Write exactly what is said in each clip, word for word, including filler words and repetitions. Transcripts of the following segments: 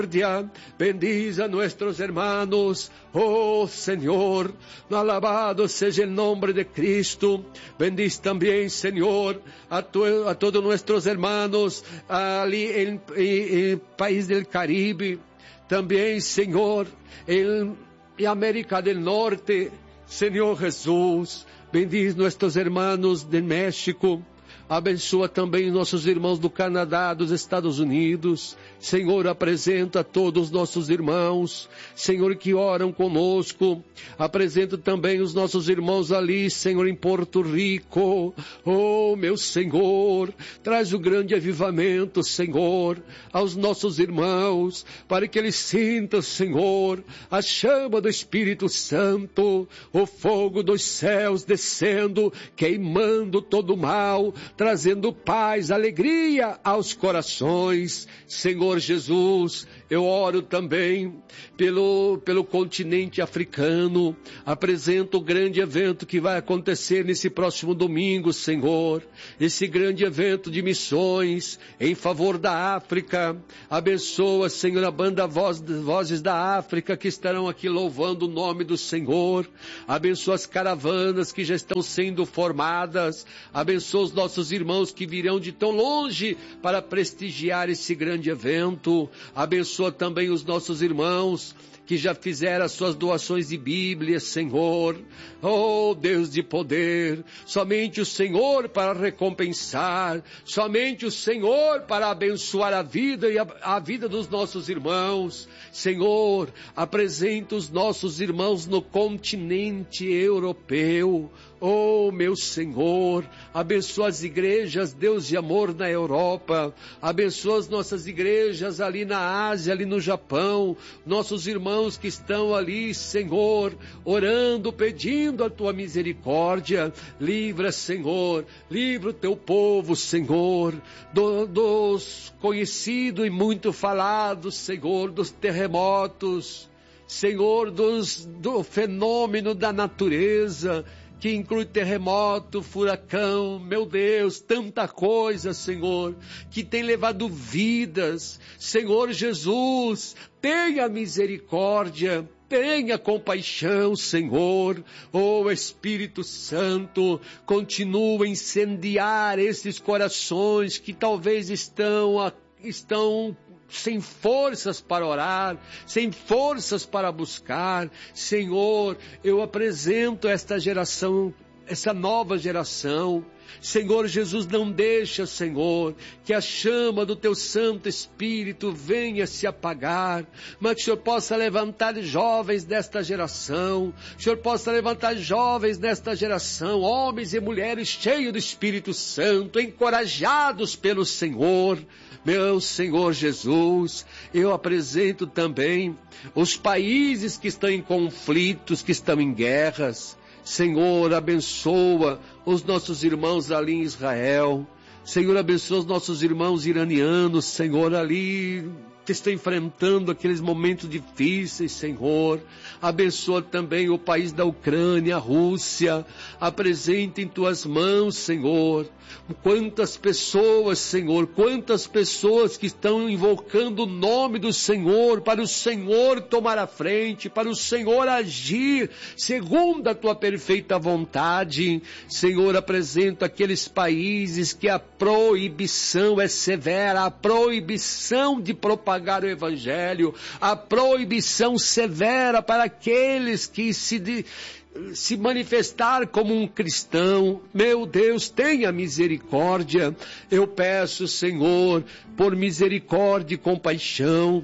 bendiz a nuestros hermanos, oh Señor, alabado seja el nombre de Cristo. Bendiz también, Señor, a, tu, a todos nuestros hermanos ali en el país del Caribe, también, Señor, en, en América del Norte. Senhor Jesus, bendiz nossos irmãos de México, abençoa também nossos irmãos do Canadá, dos Estados Unidos. Senhor, apresenta todos os nossos irmãos, Senhor, que oram conosco. Apresenta também os nossos irmãos ali, Senhor, em Porto Rico. Oh, meu Senhor, traz o grande avivamento, Senhor, aos nossos irmãos, para que eles sintam, Senhor, a chama do Espírito Santo, o fogo dos céus descendo, queimando todo o mal, trazendo paz, alegria aos corações. Senhor Jesus, eu oro também pelo, pelo continente africano. Apresento o grande evento que vai acontecer nesse próximo domingo, Senhor. Esse grande evento de missões em favor da África. Abençoa, Senhor, a banda Voz, Vozes da África que estarão aqui louvando o nome do Senhor. Abençoa as caravanas que já estão sendo formadas. Abençoa os nossos irmãos que virão de tão longe para prestigiar esse grande evento. Abençoa também os nossos irmãos que já fizeram as suas doações de Bíblia, Senhor. Oh, Deus de poder, somente o Senhor para recompensar, somente o Senhor para abençoar a vida e a, a vida dos nossos irmãos. Senhor, apresenta os nossos irmãos no continente europeu. Oh, meu Senhor, abençoa as igrejas, Deus de amor, na Europa. Abençoa as nossas igrejas ali na Ásia, ali no Japão. Nossos irmãos que estão ali, Senhor, orando, pedindo a Tua misericórdia. Livra, Senhor, livra o Teu povo, Senhor, do, dos conhecidos e muito falados, Senhor, dos terremotos, Senhor, dos, do fenômeno da natureza, que inclui terremoto, furacão, meu Deus, tanta coisa, Senhor, que tem levado vidas. Senhor Jesus, tenha misericórdia, tenha compaixão, Senhor. Oh, Espírito Santo, continua a incendiar esses corações que talvez estão, estão sem forças para orar, sem forças para buscar. Senhor, eu apresento esta geração, essa nova geração. Senhor Jesus, não deixa, Senhor, que a chama do Teu Santo Espírito venha se apagar, mas que o Senhor possa levantar jovens desta geração, o Senhor possa levantar jovens desta geração, homens e mulheres cheios do Espírito Santo, encorajados pelo Senhor. Meu Senhor Jesus, eu apresento também os países que estão em conflitos, que estão em guerras. Senhor, abençoa os nossos irmãos ali em Israel. Senhor, abençoa os nossos irmãos iranianos, Senhor, ali que estão enfrentando aqueles momentos difíceis, Senhor. Abençoa também o país da Ucrânia, a Rússia. Apresenta em Tuas mãos, Senhor. Quantas pessoas, Senhor, quantas pessoas que estão invocando o nome do Senhor, para o Senhor tomar a frente, para o Senhor agir segundo a Tua perfeita vontade. Senhor, apresenta aqueles países que a proibição é severa, a proibição de propagar o Evangelho, a proibição severa para aqueles que se... De, se manifestar como um cristão. Meu Deus, tenha misericórdia. Eu peço, Senhor, por misericórdia e compaixão,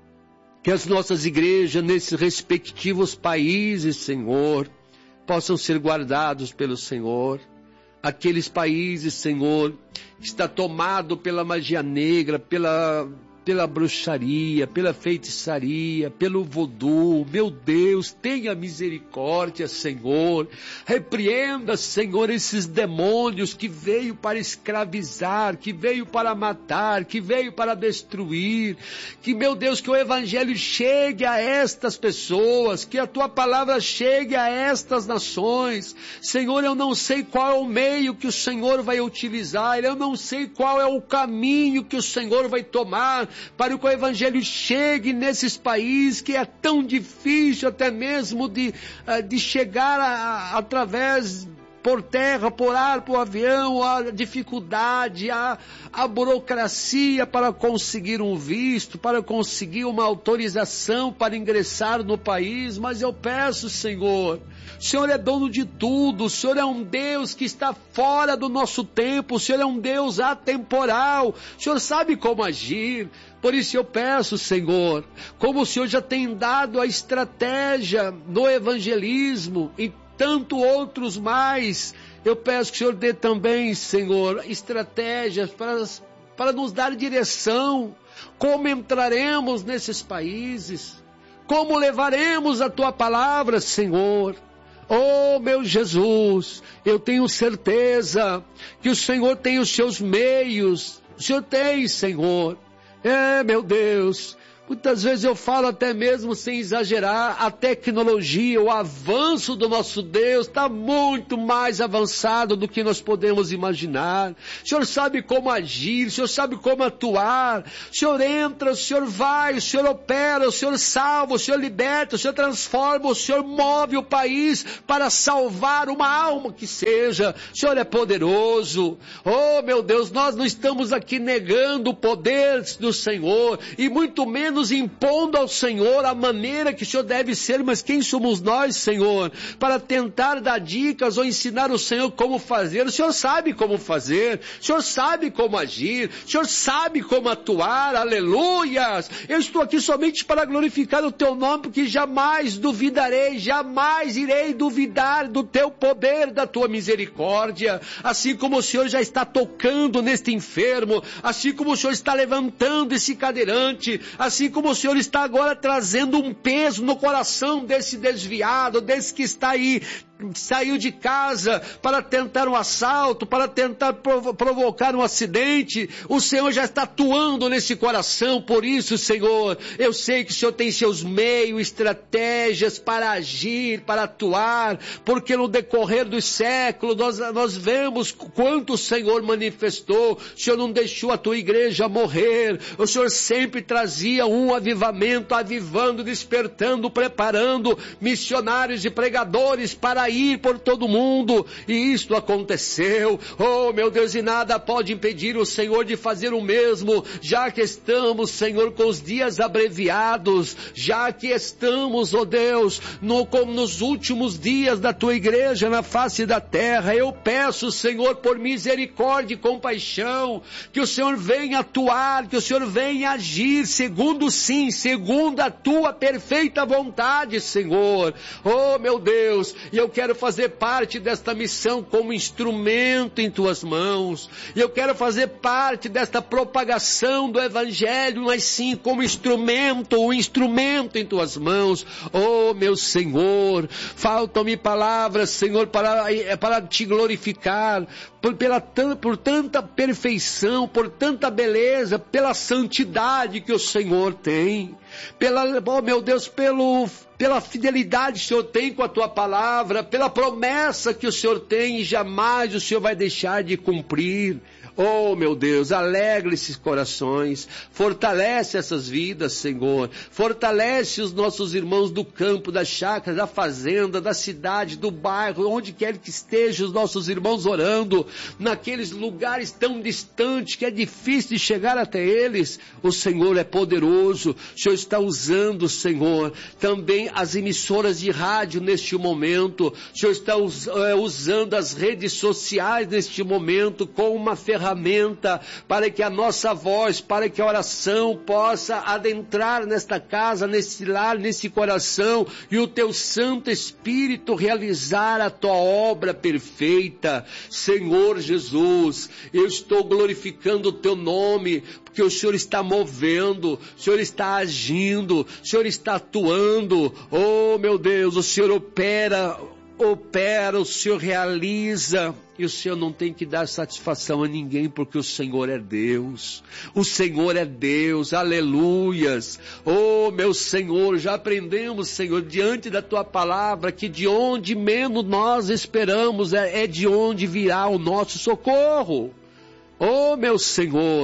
que as nossas igrejas nesses respectivos países, Senhor, possam ser guardados pelo Senhor. Aqueles países, Senhor, que está tomado pela magia negra, pela... pela bruxaria, pela feitiçaria, pelo voodoo. Meu Deus, tenha misericórdia, Senhor. Repreenda, Senhor, esses demônios que veio para escravizar, que veio para matar, que veio para destruir. Que, meu Deus, que o Evangelho chegue a estas pessoas, que a Tua palavra chegue a estas nações. Senhor, eu não sei qual é o meio que o Senhor vai utilizar, eu não sei qual é o caminho que o Senhor vai tomar, para que o Evangelho chegue nesses países que é tão difícil até mesmo de, de chegar a, através por terra, por ar, por avião, a dificuldade, a, a burocracia para conseguir um visto, para conseguir uma autorização para ingressar no país. Mas eu peço, Senhor, o Senhor é dono de tudo, o Senhor é um Deus que está fora do nosso tempo, o Senhor é um Deus atemporal, o Senhor sabe como agir. Por isso eu peço, Senhor, como o Senhor já tem dado a estratégia no evangelismo e tanto outros mais, eu peço que o Senhor dê também, Senhor, estratégias para, para nos dar direção, como entraremos nesses países, como levaremos a Tua palavra, Senhor. Oh, meu Jesus, eu tenho certeza que o Senhor tem os seus meios, o Senhor tem, Senhor. É, meu Deus, muitas vezes eu falo até mesmo sem exagerar, a tecnologia, o avanço do nosso Deus está muito mais avançado do que nós podemos imaginar. O Senhor sabe como agir, o Senhor sabe como atuar, o Senhor entra, o Senhor vai, o Senhor opera, o Senhor salva, o Senhor liberta, o Senhor transforma, o Senhor move o país para salvar uma alma que seja. O Senhor é poderoso. Oh, meu Deus, nós não estamos aqui negando o poder do Senhor e muito menos nos impondo ao Senhor a maneira que o Senhor deve ser, mas quem somos nós, Senhor, para tentar dar dicas ou ensinar o Senhor como fazer? O Senhor sabe como fazer, o Senhor sabe como agir, o Senhor sabe como atuar, aleluias. Eu estou aqui somente para glorificar o Teu nome, porque jamais duvidarei, jamais irei duvidar do Teu poder, da Tua misericórdia, assim como o Senhor já está tocando neste enfermo, assim como o Senhor está levantando esse cadeirante, assim como o Senhor está agora trazendo um peso no coração desse desviado, desse que está aí, saiu de casa para tentar um assalto, para tentar provo- provocar um acidente. O Senhor já está atuando nesse coração. Por isso, Senhor, eu sei que o Senhor tem seus meios, estratégias para agir, para atuar, porque no decorrer dos séculos nós, nós vemos quanto o Senhor manifestou. O Senhor não deixou a tua igreja morrer, o Senhor sempre trazia um avivamento, avivando, despertando, preparando missionários e pregadores para ir por todo mundo, e isto aconteceu. Oh, meu Deus, e nada pode impedir o Senhor de fazer o mesmo, já que estamos, Senhor, com os dias abreviados, já que estamos, oh Deus, no, como nos últimos dias da tua igreja na face da terra. Eu peço, Senhor, por misericórdia e compaixão, que o Senhor venha atuar, que o Senhor venha agir segundo sim, segundo a tua perfeita vontade, Senhor. Oh, meu Deus, e eu quero fazer parte desta missão como instrumento em tuas mãos. E eu quero fazer parte desta propagação do Evangelho, mas sim como instrumento, um instrumento em tuas mãos. Oh, meu Senhor, faltam-me palavras, Senhor, para, para te glorificar, por, pela, por tanta perfeição, por tanta beleza, pela santidade que o Senhor tem, pela, oh meu Deus, pelo, pela fidelidade que o Senhor tem com a tua palavra, pela promessa que o Senhor tem e jamais o Senhor vai deixar de cumprir. Oh, meu Deus, alegra esses corações, fortalece essas vidas, Senhor, fortalece os nossos irmãos do campo, da chácara, da fazenda, da cidade, do bairro, onde quer que estejam os nossos irmãos orando, naqueles lugares tão distantes que é difícil de chegar até eles. O Senhor é poderoso, o Senhor está usando, Senhor, também as emissoras de rádio neste momento, o Senhor está us, é, usando as redes sociais neste momento como uma ferramenta para que a nossa voz, para que a oração possa adentrar nesta casa, nesse lar, nesse coração, e o teu Santo Espírito realizar a tua obra perfeita. Senhor Jesus, eu estou glorificando o teu nome, porque o Senhor está movendo, o Senhor está agindo, o Senhor está atuando. Oh, meu Deus, o Senhor opera, opera, o Senhor realiza. E o Senhor não tem que dar satisfação a ninguém, porque o Senhor é Deus. O Senhor é Deus, aleluias. Oh, meu Senhor, já aprendemos, Senhor, diante da Tua palavra, que de onde menos nós esperamos, é, é de onde virá o nosso socorro. Oh, meu Senhor,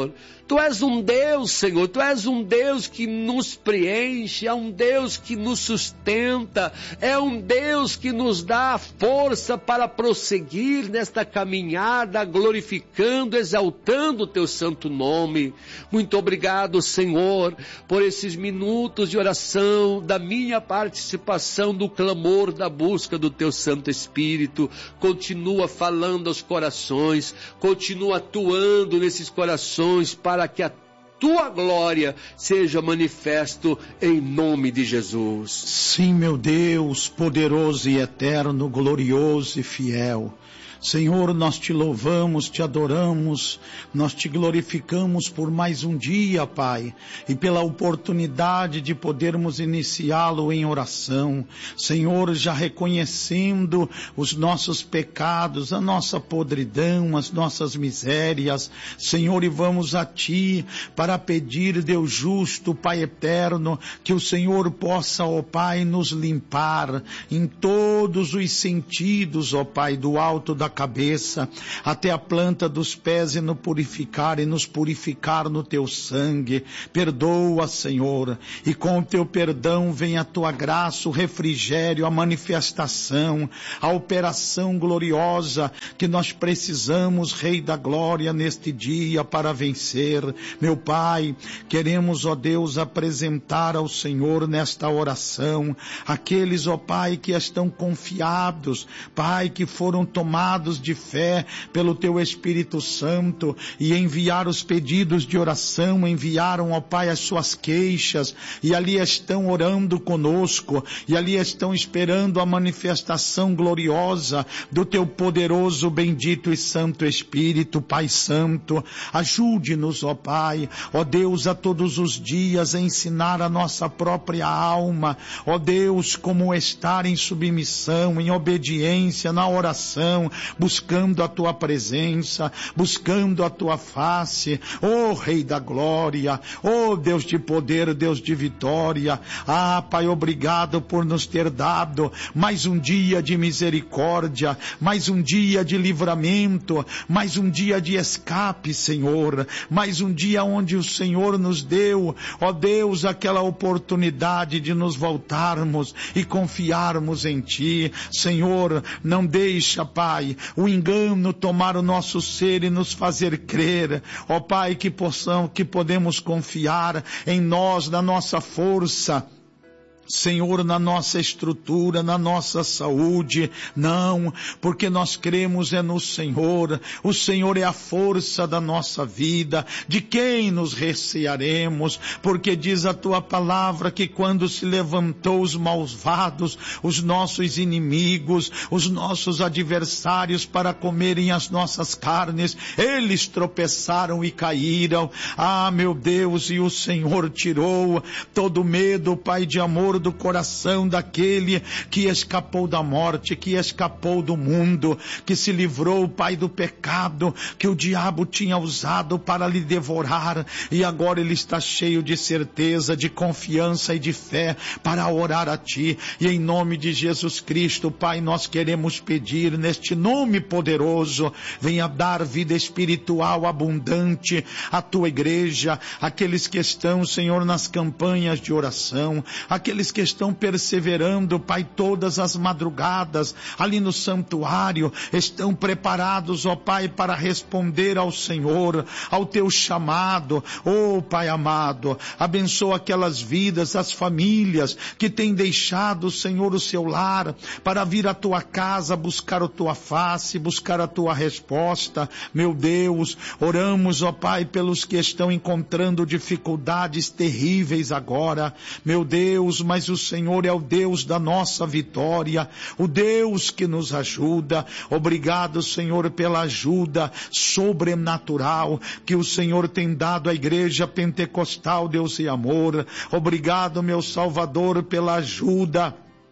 Tu és um Deus, Senhor, Tu és um Deus que nos preenche, é um Deus que nos sustenta, é um Deus que nos dá força para prosseguir nesta caminhada, glorificando, exaltando o Teu santo nome. Muito obrigado, Senhor, por esses minutos de oração, da minha participação, do clamor, da busca do Teu Santo Espírito. Continua falando aos corações, continua atuando nesses corações para que a Tua glória seja manifesto em nome de Jesus. Sim, meu Deus, poderoso e eterno, glorioso e fiel. Senhor, nós te louvamos, te adoramos, nós te glorificamos por mais um dia, Pai, e pela oportunidade de podermos iniciá-lo em oração. Senhor, já reconhecendo os nossos pecados, a nossa podridão, as nossas misérias, Senhor, e vamos a Ti para pedir, Deus justo, Pai eterno, que o Senhor possa, ó Pai, nos limpar em todos os sentidos, ó Pai, do alto da cabeça até a planta dos pés, e nos purificar e nos purificar no Teu sangue. Perdoa, Senhor, e com o Teu perdão vem a Tua graça, o refrigério, a manifestação, a operação gloriosa que nós precisamos, Rei da Glória, neste dia para vencer. Meu Pai, queremos, ó Deus, apresentar ao Senhor nesta oração aqueles, ó Pai, que estão confiados, Pai, que foram tomados de fé pelo Teu Espírito Santo e enviar os pedidos de oração, enviaram, ó Pai, as suas queixas, e ali estão orando conosco, e ali estão esperando a manifestação gloriosa do Teu poderoso, bendito e santo Espírito. Pai Santo, ajude-nos, ó Pai, ó Deus, a todos os dias a ensinar a nossa própria alma, ó Deus, como estar em submissão, em obediência, na oração, buscando a Tua presença, buscando a Tua face, ó Rei da Glória, ó Deus de poder, Deus de vitória. Ah, Pai, obrigado por nos ter dado mais um dia de misericórdia, mais um dia de livramento, mais um dia de escape, Senhor, mais um dia onde o Senhor nos deu, ó Deus, aquela oportunidade de nos voltarmos e confiarmos em Ti. Senhor, não deixa, Pai, o engano tomar o nosso ser e nos fazer crer, ó Pai, que possamos, que podemos confiar em nós, na nossa força, Senhor, na nossa estrutura, na nossa saúde. Não, porque nós cremos é no Senhor. O Senhor é a força da nossa vida. De quem nos recearemos? Porque diz a Tua palavra que quando se levantou os malvados, os nossos inimigos, os nossos adversários para comerem as nossas carnes, eles tropeçaram e caíram. Ah, meu Deus, e o Senhor tirou todo medo, Pai de amor, do coração daquele que escapou da morte, que escapou do mundo, que se livrou, Pai, do pecado que o diabo tinha usado para lhe devorar, e agora ele está cheio de certeza, de confiança e de fé para orar a Ti. E em nome de Jesus Cristo, Pai, nós queremos pedir neste nome poderoso, venha dar vida espiritual abundante à Tua igreja, aqueles que estão, Senhor, nas campanhas de oração, aqueles que estão perseverando, Pai, todas as madrugadas ali no santuário, estão preparados, ó Pai, para responder ao Senhor, ao Teu chamado. Ó Pai amado, abençoa aquelas vidas, as famílias que têm deixado, Senhor, o seu lar para vir à Tua casa buscar a Tua face, buscar a Tua resposta. Meu Deus, oramos, ó Pai, pelos que estão encontrando dificuldades terríveis agora. Meu Deus, mas o Senhor é o Deus da nossa vitória, o Deus que nos ajuda. Obrigado, Senhor, pela ajuda sobrenatural que o Senhor tem dado à igreja pentecostal, Deus e amor. Obrigado, meu Salvador, pela ajuda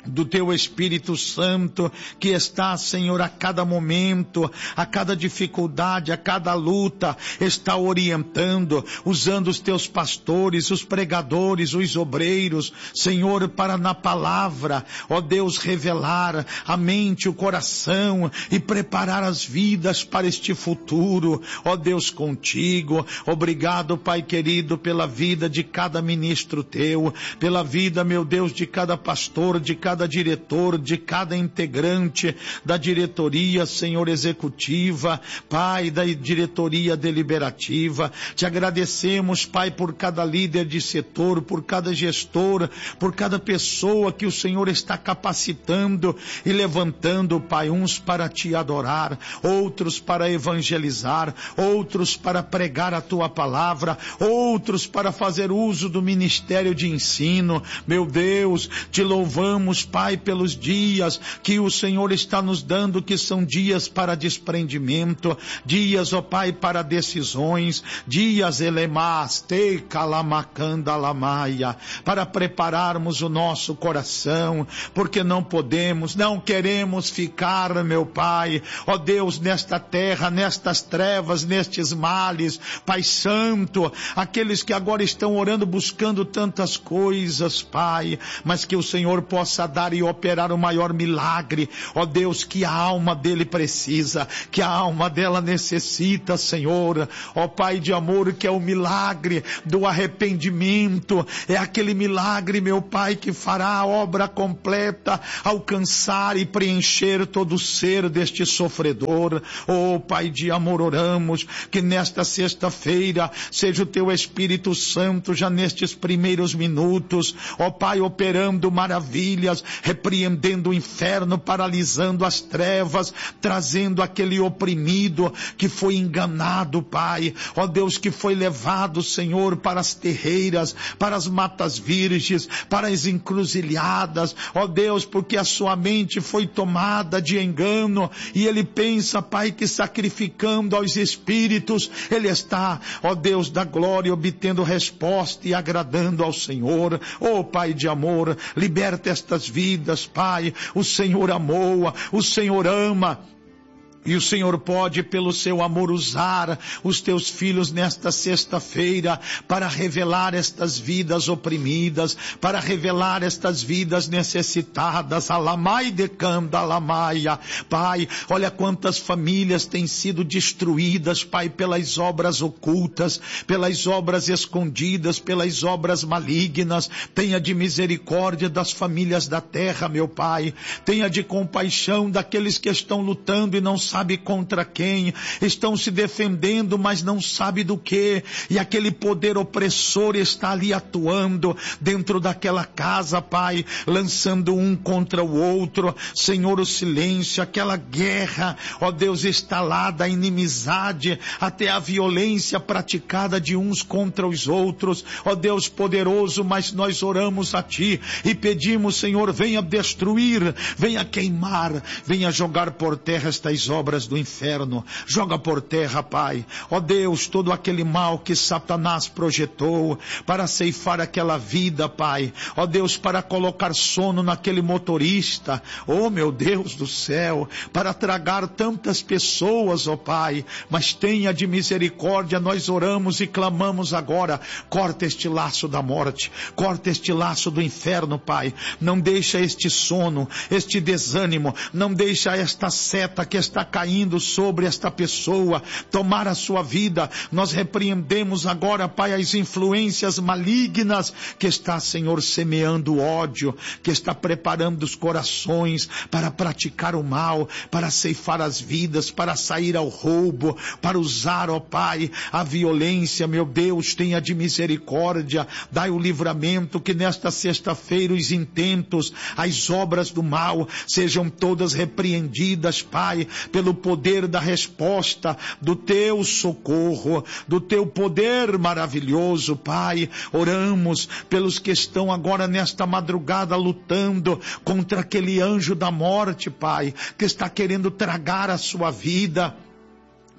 do teu Espírito Santo, que está, Senhor, a cada momento, a cada dificuldade, a cada luta, está orientando, usando os teus pastores, os pregadores, os obreiros, Senhor, para na palavra, ó Deus, revelar a mente, o coração e preparar as vidas para este futuro, ó Deus, contigo. Obrigado, Pai querido, pela vida de cada ministro teu, pela vida, meu Deus, de cada pastor, de cada cada diretor, de cada integrante da diretoria, Senhor, executiva, Pai, da diretoria deliberativa. Te agradecemos, Pai, por cada líder de setor, por cada gestor, por cada pessoa que o Senhor está capacitando e levantando, Pai, uns para te adorar, outros para evangelizar, outros para pregar a tua palavra, outros para fazer uso do ministério de ensino. Meu Deus, te louvamos, Pai, pelos dias que o Senhor está nos dando, que são dias para desprendimento, dias, ó Pai, para decisões, dias elemaste calamakanda lamaia, para prepararmos o nosso coração, porque não podemos, não queremos ficar, meu Pai, ó Deus, nesta terra, nestas trevas, nestes males, Pai Santo, aqueles que agora estão orando, buscando tantas coisas, Pai, mas que o Senhor possa dar e operar o maior milagre, ó Deus, que a alma dele precisa, que a alma dela necessita, Senhor, ó Pai de amor, que é o milagre do arrependimento, é aquele milagre, meu Pai, que fará a obra completa, alcançar e preencher todo o ser deste sofredor. Ó Pai de amor, oramos que nesta sexta-feira seja o teu Espírito Santo já nestes primeiros minutos, ó Pai, operando maravilhas, repreendendo o inferno, paralisando as trevas, trazendo aquele oprimido que foi enganado, Pai, ó Deus, que foi levado, Senhor, para as terreiras, para as matas virgens, para as encruzilhadas, ó Deus, porque a sua mente foi tomada de engano, e ele pensa, Pai, que sacrificando aos espíritos, ele está, ó Deus da glória, obtendo resposta e agradando ao Senhor. Ó Pai de amor, liberta estas vidas, Pai, o Senhor amou, o Senhor ama, e o Senhor pode, pelo seu amor, usar os teus filhos nesta sexta-feira para revelar estas vidas oprimidas, para revelar estas vidas necessitadas. Alamai decanda alamaia. Pai, olha quantas famílias têm sido destruídas, Pai, pelas obras ocultas, pelas obras escondidas, pelas obras malignas. Tenha de misericórdia das famílias da terra, meu Pai. Tenha de compaixão daqueles que estão lutando e não sabe contra quem, estão se defendendo, mas não sabe do que, e aquele poder opressor está ali atuando dentro daquela casa, Pai, lançando um contra o outro. Senhor, o silêncio, aquela guerra, ó Deus, instalada, a inimizade, até a violência praticada de uns contra os outros, ó Deus poderoso, mas nós oramos a Ti e pedimos, Senhor, venha destruir, venha queimar, venha jogar por terra estas obras do inferno, joga por terra, Pai, ó Deus, todo aquele mal que Satanás projetou para ceifar aquela vida, Pai, ó Deus, para colocar sono naquele motorista, ó meu Deus do céu, para tragar tantas pessoas, ó Pai, mas tenha de misericórdia, nós oramos e clamamos agora, corta este laço da morte, corta este laço do inferno, Pai, não deixa este sono, este desânimo, não deixa esta seta que está caindo sobre esta pessoa tomar a sua vida. Nós repreendemos agora, Pai, as influências malignas que está, Senhor, semeando ódio, que está preparando os corações para praticar o mal, para ceifar as vidas, para sair ao roubo, para usar, ó Pai, a violência. Meu Deus, tenha de misericórdia, dai o livramento, que nesta sexta-feira os intentos, as obras do mal sejam todas repreendidas, Pai, pelo poder da resposta do teu socorro, do teu poder maravilhoso, Pai. Oramos pelos que estão agora nesta madrugada lutando contra aquele anjo da morte, Pai, que está querendo tragar a sua vida.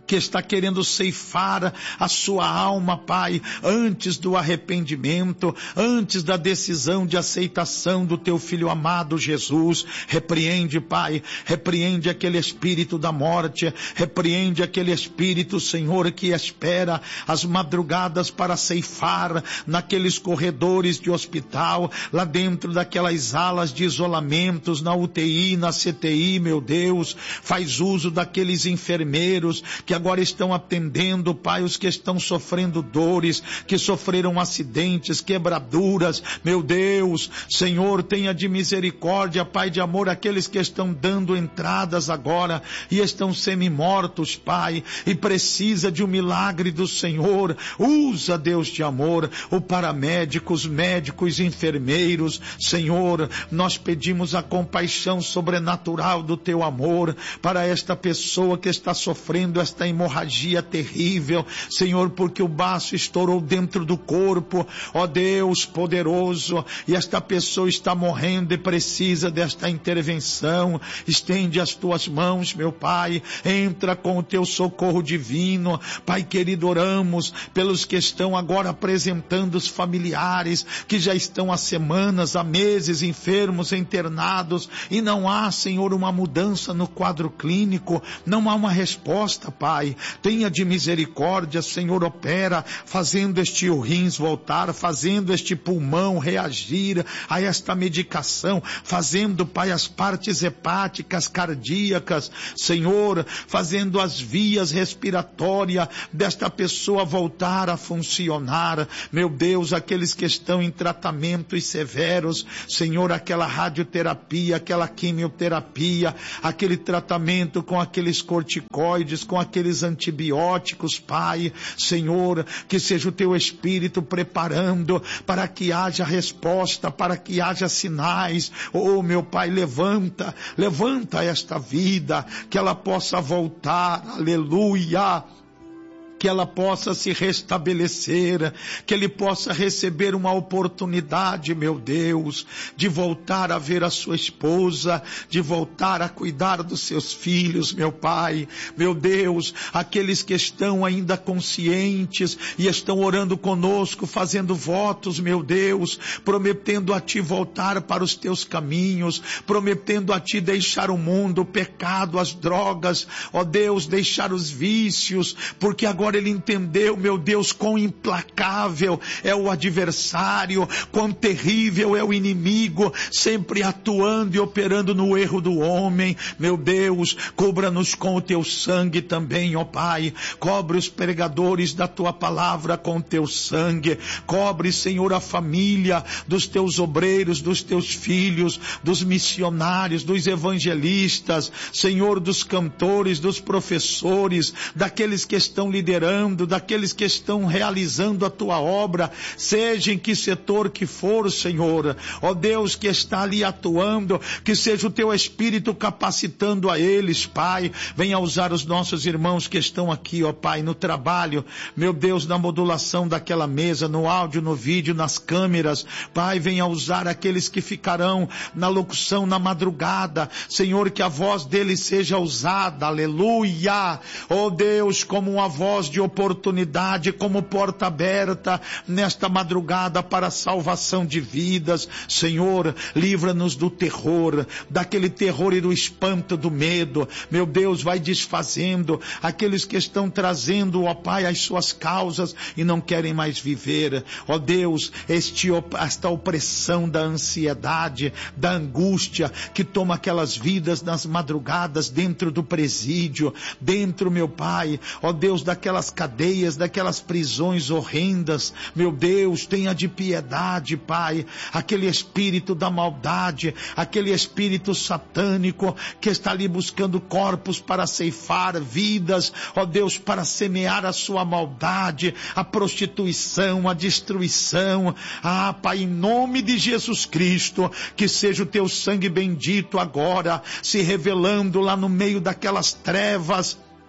que está querendo ceifar a sua alma, Pai, antes do arrependimento, antes da decisão de aceitação do teu Filho amado Jesus. Repreende, Pai, repreende aquele espírito da morte, repreende aquele espírito, Senhor, que espera as madrugadas para ceifar naqueles corredores de hospital, lá dentro daquelas alas de isolamentos, na U T I, na C T I, meu Deus. Faz uso daqueles enfermeiros que agora estão atendendo, Pai, os que estão sofrendo dores, que sofreram acidentes, quebraduras, meu Deus. Senhor, tenha de misericórdia, Pai de amor, aqueles que estão dando entradas agora e estão semi-mortos, Pai, e precisa de um milagre do Senhor. Usa, Deus de amor, o paramédico, os médicos, enfermeiros. Senhor, nós pedimos a compaixão sobrenatural do teu amor para esta pessoa que está sofrendo esta hemorragia terrível, Senhor, porque o baço estourou dentro do corpo, ó Deus poderoso, e esta pessoa está morrendo e precisa desta intervenção. Estende as tuas mãos, meu Pai, entra com o teu socorro divino. Pai querido, oramos pelos que estão agora apresentando os familiares, que já estão há semanas, há meses enfermos, internados, e não há, Senhor, uma mudança no quadro clínico, não há uma resposta, Pai. Tenha de misericórdia, Senhor, opera, fazendo este rins voltar, fazendo este pulmão reagir a esta medicação, fazendo, Pai, as partes hepáticas, cardíacas, Senhor, fazendo as vias respiratórias desta pessoa voltar a funcionar. Meu Deus, aqueles que estão em tratamentos severos, Senhor, aquela radioterapia, aquela quimioterapia, aquele tratamento com aqueles corticoides, com aqueles antibióticos, Pai, Senhor, que seja o teu Espírito preparando para que haja resposta, para que haja sinais. Oh, meu Pai, levanta, levanta esta vida, que ela possa voltar, aleluia, que ela possa se restabelecer, que ele possa receber uma oportunidade, meu Deus, de voltar a ver a sua esposa, de voltar a cuidar dos seus filhos, meu Pai. Meu Deus, aqueles que estão ainda conscientes e estão orando conosco, fazendo votos, meu Deus, prometendo a Ti voltar para os Teus caminhos, prometendo a Ti deixar o mundo, o pecado, as drogas, ó Deus, deixar os vícios, porque agora ele entendeu, meu Deus, quão implacável é o adversário, quão terrível é o inimigo, sempre atuando e operando no erro do homem. Meu Deus, cubra-nos com o teu sangue também, ó Pai. Cobre os pregadores da tua palavra com o teu sangue. Cobre, Senhor, a família dos teus obreiros, dos teus filhos, dos missionários, dos evangelistas, Senhor, dos cantores, dos professores, daqueles que estão liderando, daqueles que estão realizando a tua obra, seja em que setor que for, Senhor, ó Deus, que está ali atuando, que seja o teu Espírito capacitando a eles, Pai. Venha usar os nossos irmãos que estão aqui, ó Pai, no trabalho, meu Deus, na modulação daquela mesa, no áudio, no vídeo, nas câmeras, Pai. Venha usar aqueles que ficarão na locução na madrugada, Senhor, que a voz deles seja usada, aleluia, ó Deus, como uma voz de oportunidade, como porta aberta nesta madrugada para a salvação de vidas. Senhor, livra-nos do terror, daquele terror e do espanto do medo. Meu Deus, vai desfazendo aqueles que estão trazendo, ó Pai, as suas causas e não querem mais viver. Ó Deus, este, esta opressão da ansiedade, da angústia que toma aquelas vidas nas madrugadas dentro do presídio, dentro, meu Pai, ó Deus, daquelas cadeias, daquelas prisões horrendas. Meu Deus, tenha de piedade, Pai, aquele espírito da maldade, aquele espírito satânico que está ali buscando corpos para ceifar vidas, ó Deus, para semear a sua maldade, a prostituição, a destruição. Ah, Pai, em nome de Jesus Cristo, que seja o teu sangue bendito agora se revelando lá no meio daquelas trevas,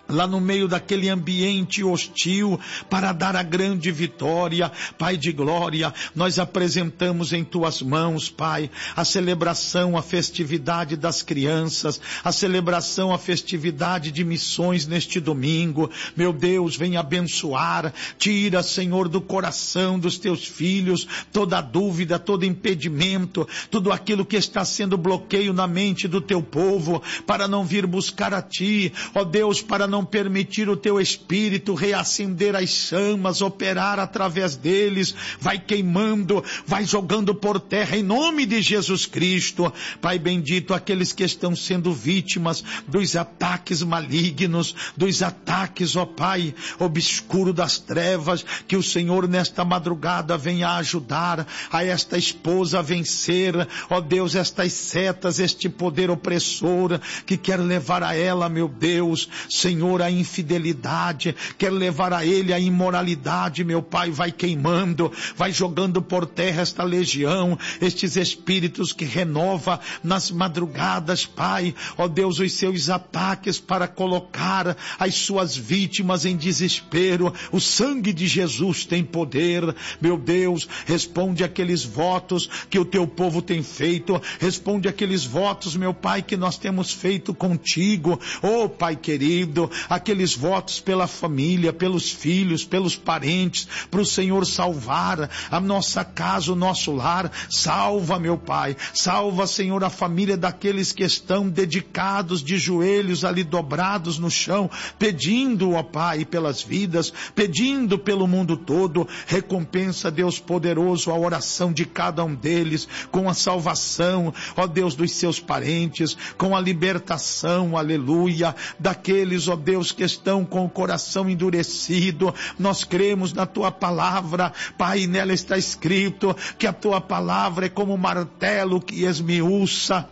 lá no meio daquele ambiente hostil, para dar a grande vitória. Pai de glória, nós apresentamos em tuas mãos, Pai, a celebração, a festividade das crianças, a celebração, a festividade de missões neste domingo. Meu Deus, vem abençoar, tira, Senhor, do coração dos teus filhos toda dúvida, todo impedimento, tudo aquilo que está sendo bloqueio na mente do teu povo, para não vir buscar a ti, ó Deus, para não não permitir o teu Espírito reacender as chamas, operar através deles. Vai queimando, vai jogando por terra em nome de Jesus Cristo. Pai bendito, aqueles que estão sendo vítimas dos ataques malignos, dos ataques, ó Pai, obscuro das trevas, que o Senhor nesta madrugada venha ajudar a esta esposa a vencer, ó Deus, estas setas, este poder opressor que quer levar a ela, meu Deus, Senhor, a infidelidade, quer levar a ele a imoralidade. Meu Pai, vai queimando, vai jogando por terra esta legião, estes espíritos que renova nas madrugadas, Pai, ó Deus, os seus ataques para colocar as suas vítimas em desespero. O sangue de Jesus tem poder. Meu Deus, responde aqueles votos que o teu povo tem feito, responde aqueles votos, meu Pai, que nós temos feito contigo, ó Pai querido, aqueles votos pela família, pelos filhos, pelos parentes, para o Senhor salvar a nossa casa, o nosso lar. Salva, meu Pai, salva, Senhor, a família daqueles que estão dedicados de joelhos ali dobrados no chão, pedindo, ó Pai, pelas vidas, pedindo pelo mundo todo. Recompensa, Deus poderoso, a oração de cada um deles, com a salvação, ó Deus, dos seus parentes, com a libertação, aleluia, daqueles, ó Deus, que estão com o coração endurecido. Nós cremos na tua palavra, Pai, nela está escrito que a tua palavra é como um martelo que esmiuça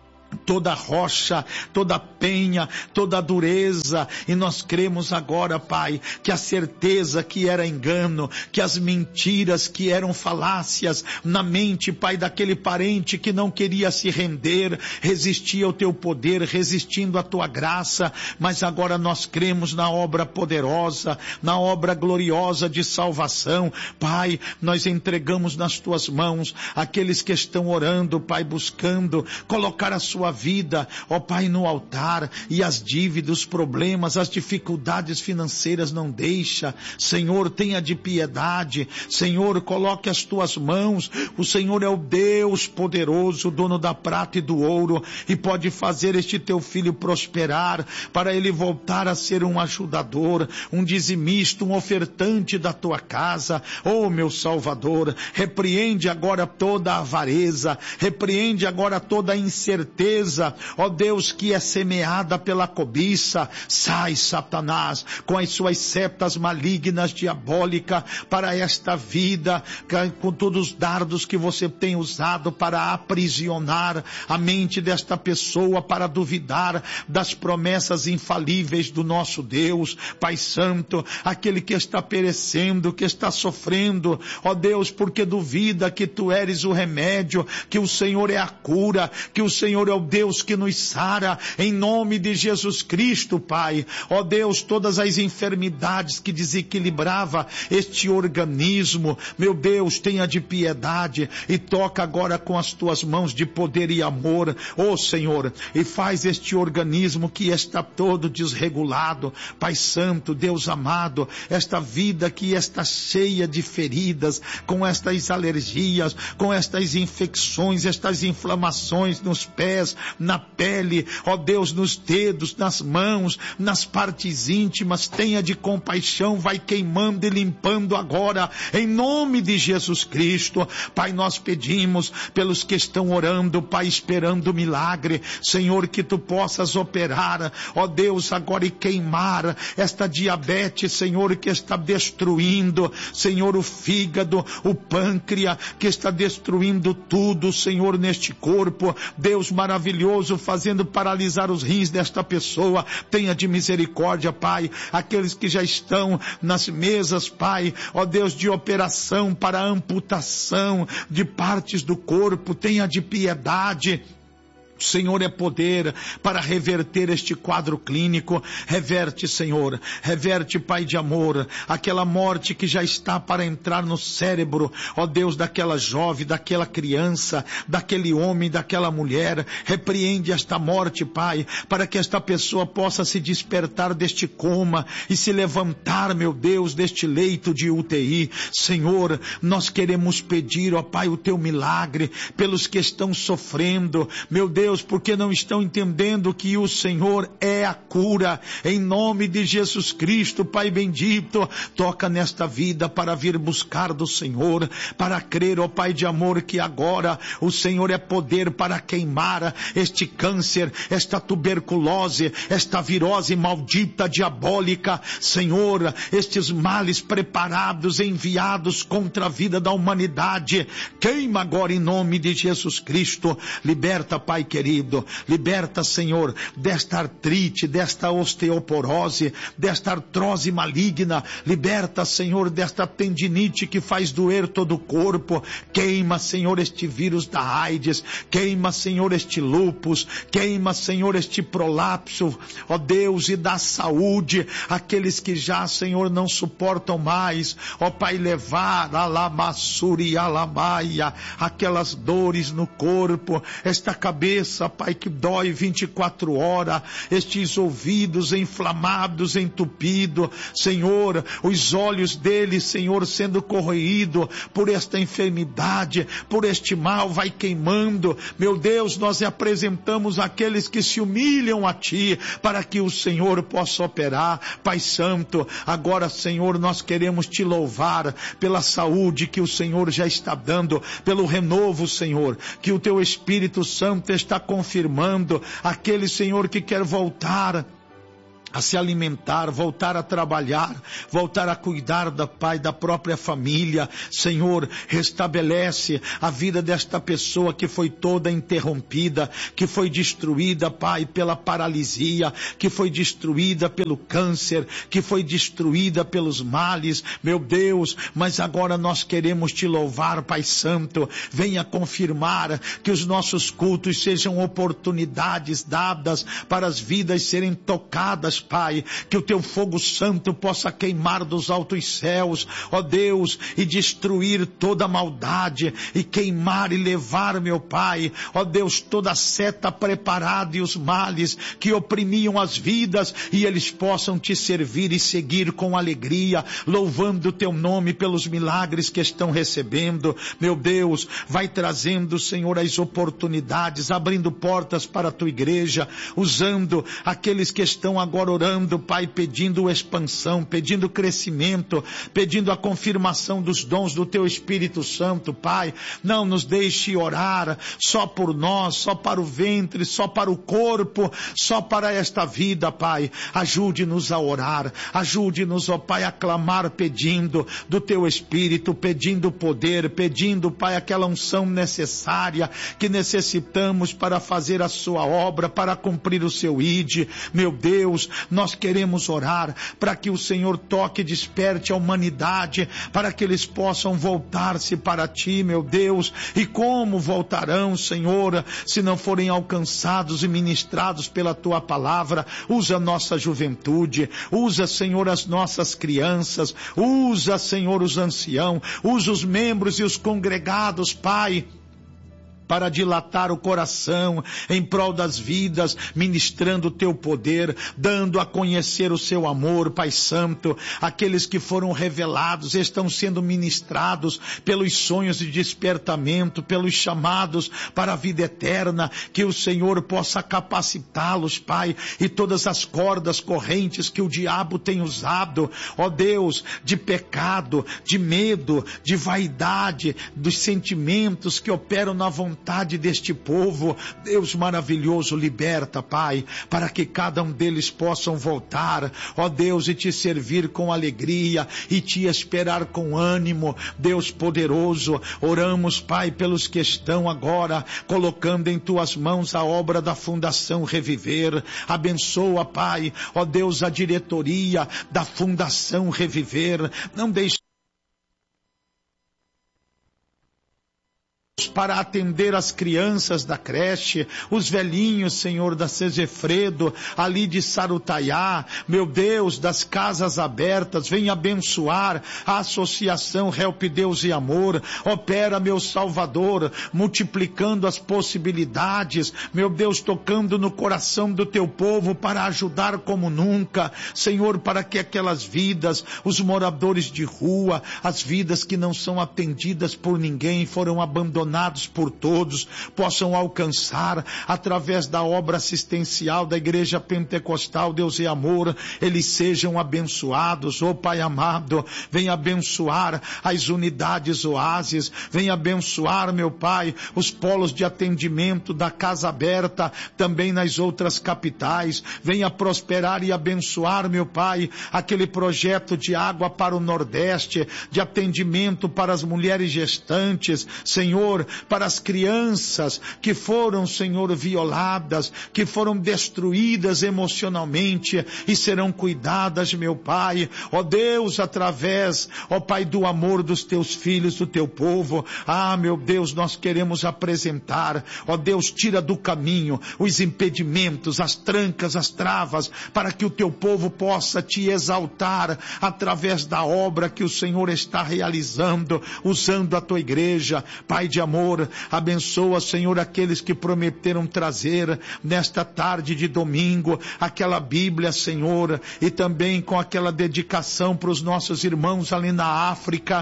toda rocha, toda penha, toda dureza, e nós cremos agora, Pai, que a certeza que era engano, que as mentiras que eram falácias na mente, Pai, daquele parente que não queria se render, resistia ao teu poder, resistindo à tua graça, mas agora nós cremos na obra poderosa, na obra gloriosa de salvação. Pai, nós entregamos nas tuas mãos aqueles que estão orando, Pai, buscando colocar a sua sua vida, ó Pai, no altar, e as dívidas, os problemas, as dificuldades financeiras não deixa. Senhor, tenha de piedade. Senhor, coloque as tuas mãos. O Senhor é o Deus poderoso, dono da prata e do ouro, e pode fazer este teu filho prosperar, para ele voltar a ser um ajudador, um dizimista, um ofertante da tua casa. Oh, meu Salvador, repreende agora toda a avareza, repreende agora toda a incerteza, ó Deus, que é semeada pela cobiça. Sai, Satanás, com as suas setas malignas, diabólicas, para esta vida, com todos os dardos que você tem usado para aprisionar a mente desta pessoa, para duvidar das promessas infalíveis do nosso Deus. Pai Santo, aquele que está perecendo, que está sofrendo, ó Deus, porque duvida que tu eres o remédio, que o Senhor é a cura, que o Senhor é o Deus que nos sara, em nome de Jesus Cristo, Pai. Ó Deus, todas as enfermidades que desequilibrava este organismo, meu Deus, tenha de piedade e toca agora com as tuas mãos de poder e amor, ó Senhor, e faz este organismo que está todo desregulado, Pai Santo, Deus amado, esta vida que está cheia de feridas, com estas alergias, com estas infecções, estas inflamações nos pés, na pele, ó Deus, nos dedos, nas mãos, nas partes íntimas, tenha de compaixão, vai queimando e limpando agora, em nome de Jesus Cristo. Pai, nós pedimos pelos que estão orando, Pai, esperando o milagre, Senhor, que tu possas operar, ó Deus, agora e queimar esta diabetes, Senhor, que está destruindo, Senhor, o fígado, o pâncreas, que está destruindo tudo, Senhor, neste corpo, Deus maravilhoso, fazendo paralisar os rins desta pessoa. Tenha de misericórdia, Pai, aqueles que já estão nas mesas, Pai, ó Deus, de operação para amputação de partes do corpo, tenha de piedade. O Senhor é poder para reverter este quadro clínico. Reverte, Senhor, reverte, Pai de amor, aquela morte que já está para entrar no cérebro, ó Deus, daquela jovem, daquela criança, daquele homem, daquela mulher. Repreende esta morte, Pai, para que esta pessoa possa se despertar deste coma e se levantar, meu Deus, deste leito de U T I. Senhor, nós queremos pedir, ó Pai, o teu milagre pelos que estão sofrendo, meu Deus, porque não estão entendendo que o Senhor é a cura. Em nome de Jesus Cristo, Pai bendito, toca nesta vida para vir buscar do Senhor, para crer, ó Pai de amor, que agora o Senhor é poder para queimar este câncer, esta tuberculose, esta virose maldita, diabólica. Senhor, estes males preparados, enviados contra a vida da humanidade, queima agora em nome de Jesus Cristo. Liberta, Pai querido, liberta, Senhor, desta artrite, desta osteoporose, desta artrose maligna. Liberta, Senhor, desta tendinite que faz doer todo o corpo. Queima, Senhor, este vírus da AIDS. Queima, Senhor, este lúpus. Queima, Senhor, este prolapso, ó Deus, e dá saúde àqueles que já, Senhor, não suportam mais. Ó Pai, levar alamassuri alamaia, aquelas dores no corpo, esta cabeça, Pai, que dói vinte e quatro horas, estes ouvidos inflamados, entupidos, Senhor, os olhos deles, Senhor, sendo corroídos por esta enfermidade, por este mal, vai queimando. Meu Deus, nós apresentamos aqueles que se humilham a Ti, para que o Senhor possa operar. Pai Santo, agora, Senhor, nós queremos Te louvar pela saúde que o Senhor já está dando, pelo renovo, Senhor, que o Teu Espírito Santo está confirmando. Aquele, Senhor, que quer voltar a se alimentar, voltar a trabalhar, voltar a cuidar da Pai, da própria família. Senhor, restabelece a vida desta pessoa que foi toda interrompida, que foi destruída, Pai, pela paralisia, que foi destruída pelo câncer, que foi destruída pelos males, meu Deus. Mas agora nós queremos Te louvar, Pai Santo. Venha confirmar que os nossos cultos sejam oportunidades dadas para as vidas serem tocadas, Pai, que o Teu fogo santo possa queimar dos altos céus, ó Deus, e destruir toda a maldade, e queimar e levar, meu Pai, ó Deus, toda a seta preparada e os males que oprimiam as vidas, e eles possam Te servir e seguir com alegria, louvando o Teu nome pelos milagres que estão recebendo. Meu Deus, vai trazendo, Senhor, as oportunidades, abrindo portas para a Tua igreja, usando aqueles que estão agora orando, Pai, pedindo expansão, pedindo crescimento, pedindo a confirmação dos dons do Teu Espírito Santo, Pai. Não nos deixe orar só por nós, só para o ventre, só para o corpo, só para esta vida, Pai. Ajude-nos a orar, ajude-nos, ó Pai, a clamar pedindo do Teu Espírito, pedindo poder, pedindo, Pai, aquela unção necessária que necessitamos para fazer a Sua obra, para cumprir o Seu I D. Meu Deus, nós queremos orar para que o Senhor toque e desperte a humanidade, para que eles possam voltar-se para Ti, meu Deus. E como voltarão, Senhor, se não forem alcançados e ministrados pela Tua palavra? Usa a nossa juventude, usa, Senhor, as nossas crianças, usa, Senhor, os anciãos, usa os membros e os congregados, Pai, para dilatar o coração em prol das vidas, ministrando o Teu poder, dando a conhecer o Seu amor, Pai Santo. Aqueles que foram revelados estão sendo ministrados pelos sonhos de despertamento, pelos chamados para a vida eterna, que o Senhor possa capacitá-los, Pai, e todas as cordas correntes que o diabo tem usado, ó Deus, de pecado, de medo, de vaidade, dos sentimentos que operam na vontade deste povo. Deus maravilhoso, liberta, Pai, para que cada um deles possam voltar, ó Deus, e Te servir com alegria e Te esperar com ânimo. Deus poderoso, oramos, Pai, pelos que estão agora colocando em Tuas mãos a obra da Fundação Reviver. Abençoa, Pai, ó Deus, a diretoria da Fundação Reviver. Não deixe para atender as crianças da creche, os velhinhos, Senhor, da Segefredo, ali de Sarutaiá, meu Deus, das casas abertas, vem abençoar a associação Help Deus e Amor, opera, meu Salvador, multiplicando as possibilidades, meu Deus, tocando no coração do teu povo para ajudar como nunca, Senhor, para que aquelas vidas, os moradores de rua, as vidas que não são atendidas por ninguém, foram abandonados por todos, possam alcançar através da obra assistencial da Igreja Pentecostal Deus e Amor, eles sejam abençoados. Ó Pai amado, vem abençoar as unidades Oásis, vem abençoar, meu Pai, os polos de atendimento da Casa Aberta, também nas outras capitais, venha prosperar e abençoar, meu Pai, aquele projeto de água para o Nordeste, de atendimento para as mulheres gestantes, Senhor, para as crianças que foram, Senhor, violadas, que foram destruídas emocionalmente e serão cuidadas, meu Pai, ó Deus, através, ó Pai, do amor dos teus filhos, do teu povo. Ah, meu Deus, nós queremos apresentar, ó Deus, tira do caminho os impedimentos, as trancas, as travas, para que o teu povo possa te exaltar através da obra que o Senhor está realizando, usando a tua igreja. Pai de amor, abençoa, Senhor, aqueles que prometeram trazer nesta tarde de domingo aquela Bíblia, Senhor, e também com aquela dedicação para os nossos irmãos ali na África,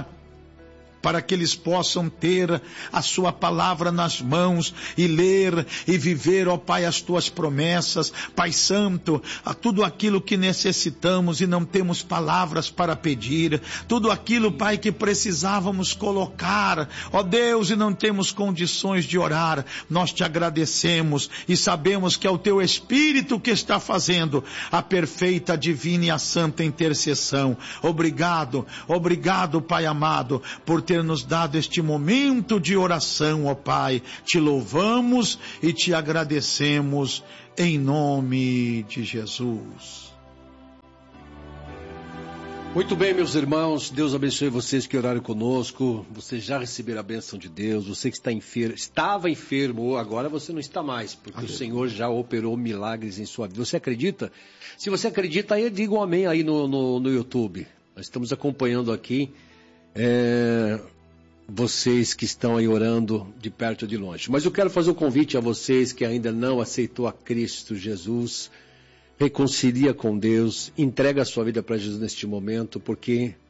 para que eles possam ter a sua palavra nas mãos e ler e viver, ó Pai, as tuas promessas. Pai Santo, a tudo aquilo que necessitamos e não temos palavras para pedir, tudo aquilo, Pai, que precisávamos colocar, ó Deus, e não temos condições de orar, nós te agradecemos e sabemos que é o teu Espírito que está fazendo a perfeita, a divina e a santa intercessão. Obrigado, obrigado, Pai amado, por ter nos dado este momento de oração, ó Pai. Te louvamos e te agradecemos em nome de Jesus. Muito bem, meus irmãos, Deus abençoe vocês que oraram conosco. Vocês já receberam a bênção de Deus. Você que está enfermo, estava enfermo, agora você não está mais, porque Aleluia. O Senhor já operou milagres em sua vida. Você acredita? Se você acredita, aí diga um amém aí no, no, no YouTube. Nós estamos acompanhando aqui É, vocês que estão aí orando de perto ou de longe. Mas eu quero fazer um convite a vocês que ainda não aceitou a Cristo Jesus. Reconcilia com Deus, entrega a sua vida para Jesus neste momento, porque